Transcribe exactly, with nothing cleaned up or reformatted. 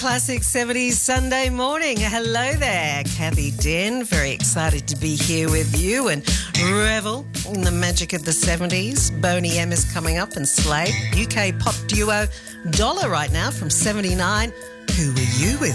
Classic seventies Sunday morning. Hello there, Kathy Den. Very excited to be here with you and revel in the magic of the seventies. Boney M is coming up and Slade. U K pop duo Dollar right now from seventy-nine. Who were you with?